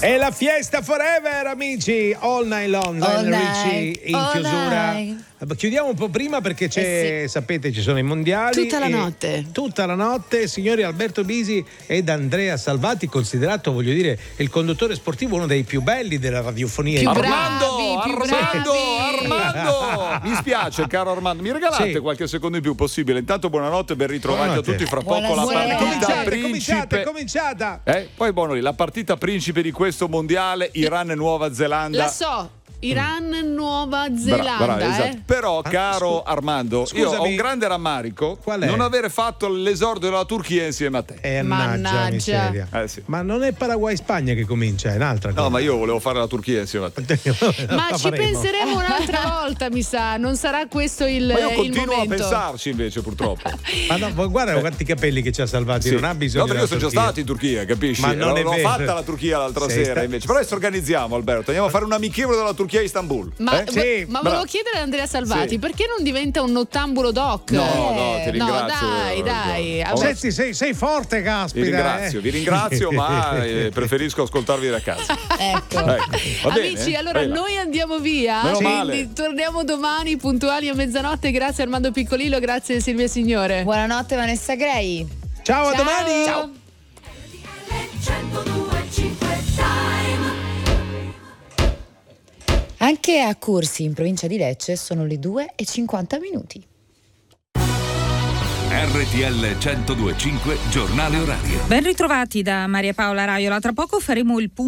E la fiesta forever, amici, all night long, Ricci in chiusura. Night. Chiudiamo un po' prima perché c'è, sapete, ci sono i mondiali. Tutta la notte. Tutta la notte, signori. Alberto Bisi ed Andrea Salvati, considerato, voglio dire, il conduttore sportivo, uno dei più belli della radiofonia. Più Armando, bravi. mi spiace, caro Armando, mi regalate qualche secondo in più possibile? Intanto buonanotte, ben ritrovati a tutti. Fra poco la partita principe. Cominciata. Poi buono lì, la partita principe di questo mondiale, Iran e Nuova Zelanda. La so. Iran, Nuova Zelanda. Esatto. Però, caro Armando, scusami, io ho un grande rammarico non avere fatto l'esordio della Turchia insieme a te. Mannaggia miseria. Sì. Ma non è Paraguay-Spagna che comincia, è un'altra cosa. No, ma io volevo fare la Turchia insieme a te. Ma ci penseremo un'altra volta, mi sa. Non sarà questo il Ma io il continuo momento. a pensarci invece, purtroppo. Ma no, guarda quanti capelli che ci ha Salvati, Sì. non ha bisogno. No, perché io sono già stato in Turchia, capisci? Ma non è l'ho vero. fatta la Turchia l'altra Sei sera invece. Però adesso organizziamo, Alberto. Andiamo a fare un amichevole della Turchia a Istanbul. Ma Sì, volevo chiedere ad Andrea Salvati, Sì. perché non diventa un nottambulo doc? No, ti ringrazio. No, dai. Senti, sei forte, caspita. Vi ringrazio, ma preferisco ascoltarvi da casa. Ecco. Va bene? Amici, allora Bella. noi andiamo via. Meno Quindi male. torniamo domani puntuali a mezzanotte. Grazie Armando Piccolillo, grazie Silvia Signore. Buonanotte Vanessa Grey. Ciao, a domani. Ciao. Anche a Corsi, in provincia di Lecce, sono le 2:50. RTL 102.5 Giornale Orario. Ben ritrovati da Maria Paola Raiola. Tra poco faremo il punto